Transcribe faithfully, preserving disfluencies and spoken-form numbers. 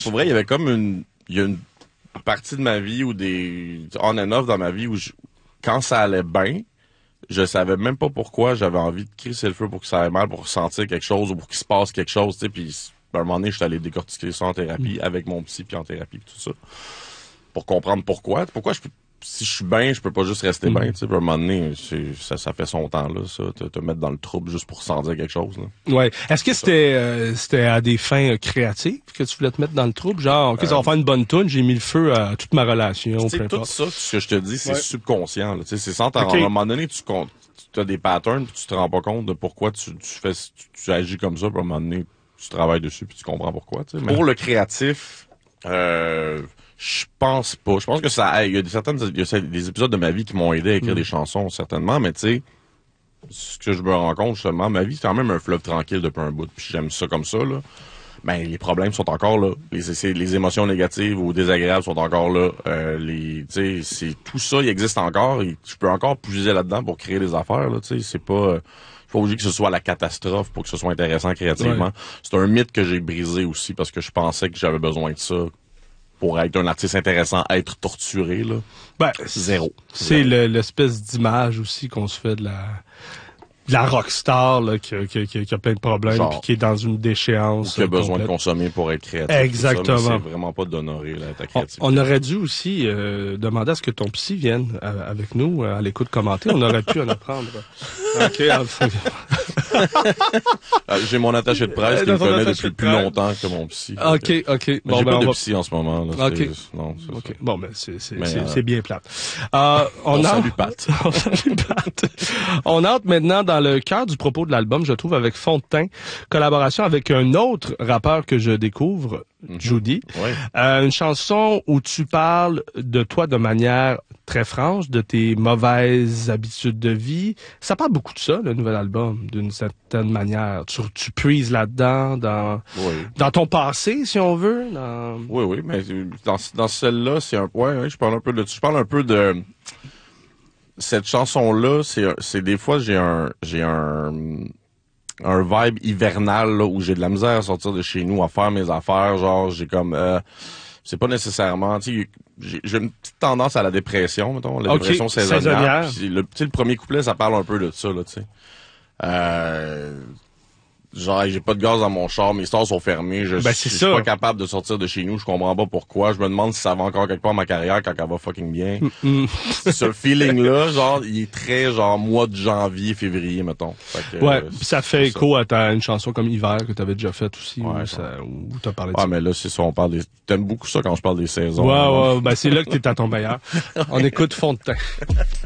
Pour vrai, il y avait comme une, il y a une partie de ma vie ou des on and off dans ma vie où je, quand ça allait bien, je savais même pas pourquoi j'avais envie de crisser le feu pour que ça aille mal, pour ressentir quelque chose ou pour qu'il se passe quelque chose, tu sais, puis à un moment donné, je suis allé décortiquer ça en thérapie, mmh. avec mon psy, puis en thérapie, puis tout ça, pour comprendre pourquoi. Pourquoi je peux, si je suis bien, je peux pas juste rester mmh. bien, tu sais, puis à un moment donné, ça, ça fait son temps, là, ça, te, te mettre dans le trouble juste pour sentir quelque chose, là. Ouais. Est-ce que c'était, euh, c'était à des fins créatives que tu voulais te mettre dans le trouble? Genre, OK, euh, ça va faire une bonne toune, j'ai mis le feu à toute ma relation, peu importe. Tout ça, ce que je te dis, c'est ouais. subconscient, là, tu sais, c'est sans t'en okay. À un moment donné, tu comptes. Tu as des patterns puis tu te rends pas compte de pourquoi tu, tu fais tu, tu agis comme ça, puis à un moment donné, tu travailles dessus puis tu comprends pourquoi. Tu sais. Pour le créatif, euh, je pense pas. Je pense que ça, il y a des certaines, il y a des épisodes de ma vie qui m'ont aidé à écrire mmh. des chansons certainement, mais tu sais, ce que je me rends compte justement, ma vie c'est quand même un fleuve tranquille depuis un bout, puis j'aime ça comme ça là. Ben les problèmes sont encore là, les les émotions négatives ou désagréables sont encore là, euh, les tu sais c'est tout ça il existe encore et je peux encore puiser là-dedans pour créer des affaires là, tu sais c'est pas euh, faut pas oublier que ce soit la catastrophe pour que ce soit intéressant créativement. Ouais. C'est un mythe que j'ai brisé aussi parce que je pensais que j'avais besoin de ça pour être un artiste intéressant, être torturé là. Ben zéro. C'est le, l'espèce d'image aussi qu'on se fait de la de la rockstar là, qui, qui, qui, qui a plein de problèmes et qui est dans une déchéance. Qui a besoin complète. De consommer pour être créatif. Exactement. Ça, c'est vraiment pas d'honorer là, ta créativité. On, on aurait dû aussi euh, demander à ce que ton psy vienne euh, avec nous euh, à l'écoute commenter. On aurait pu en apprendre. OK. J'ai mon attaché de presse qui me connaît depuis plus longtemps que mon psy. OK, OK. Mais bon, j'ai ben, pas de va... psy en ce moment. Là. OK. C'est... Non, c'est OK. Ça. Bon, ben c'est, c'est, Mais, c'est, euh... c'est bien plate. Euh, on on a... salue Pat. on salue Pat. On entre maintenant dans le cœur du propos de l'album, je trouve, avec Fond de teint, collaboration avec un autre rappeur que je découvre, mm-hmm. Judy. Oui. Euh, une chanson où tu parles de toi de manière très franche, de tes mauvaises habitudes de vie. Ça parle beaucoup de ça, le nouvel album, d'une certaine manière. Tu, tu puises là-dedans, dans, oui. dans ton passé, si on veut. Dans... Oui, oui, mais dans, dans celle-là, c'est un... Ouais, ouais, je parle un peu de... Je parle un peu de... Cette chanson-là, c'est, c'est des fois, j'ai un... J'ai un... un vibe hivernal, là, où j'ai de la misère à sortir de chez nous, à faire mes affaires, genre, j'ai comme... Euh, c'est pas nécessairement, tu sais, j'ai, j'ai une petite tendance à la dépression, mettons, la okay. dépression saisonnière. saisonnière. Puis le, tu sais, le premier couplet, ça parle un peu de ça, là, tu sais. Euh... Genre, j'ai pas de gaz dans mon char, mes stores sont fermés, je, ben, je suis pas capable de sortir de chez nous, je comprends pas pourquoi, je me demande si ça va encore quelque part ma carrière quand elle va fucking bien. Mm-hmm. Ce feeling-là, genre, il est très, genre, mois de janvier, février, mettons. Fait que, ouais, euh, pis ça fait écho ça. À ta, une chanson comme Hiver que t'avais déjà faite aussi, ouais, où, ça, où t'as parlé de ouais, ça. Ouais, mais là, c'est ça, on parle des... T'aimes beaucoup ça quand je parle des saisons. Ouais, ouais, ben c'est là que t'es à ton meilleur. On écoute Fond de teint.